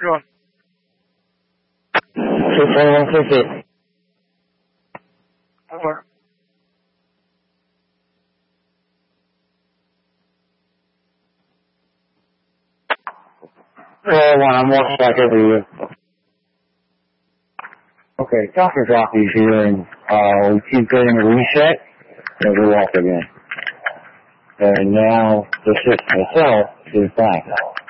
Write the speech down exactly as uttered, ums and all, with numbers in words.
Go on. two four one six eight. Over. Uh, one, I'm walking back over you. Okay, Doctor Jockey's here, and uh, we keep getting a reset, and we walk again. And now the system itself is back.